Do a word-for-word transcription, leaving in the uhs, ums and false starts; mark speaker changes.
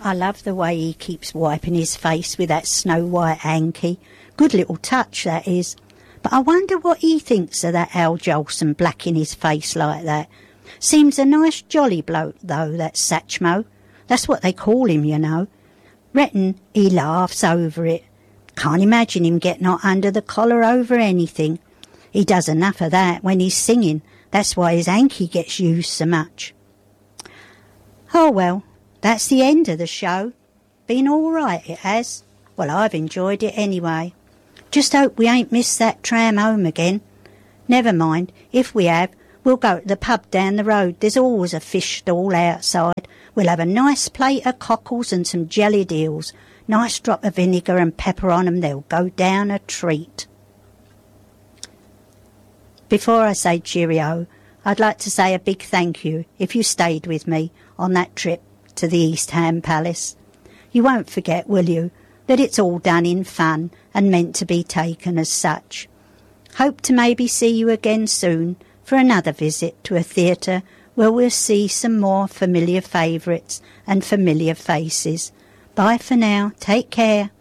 Speaker 1: I love the way he keeps wiping his face with that snow-white hanky. Good little touch, that is. But I wonder what he thinks of that Al Jolson blacking his face like that. Seems a nice jolly bloke, though, that Satchmo. That's what they call him, you know. Reckon he laughs over it. Can't imagine him getting hot under the collar over anything. He does enough of that when he's singing. That's why his hanky gets used so much. Oh, well, that's the end of the show. Been all right, it has. Well, I've enjoyed it anyway. Just hope we ain't missed that tram home again. Never mind, if we have, we'll go to the pub down the road. There's always a fish stall outside. We'll have a nice plate of cockles and some jellied eels. Nice drop of vinegar and pepper on 'em. They'll go down a treat. Before I say cheerio, I'd like to say a big thank you if you stayed with me on that trip to the East Ham Palace. You won't forget, will you, that it's all done in fun and meant to be taken as such. Hope to maybe see you again soon for another visit to a theatre where we'll see some more familiar favourites and familiar faces. Bye for now. Take care.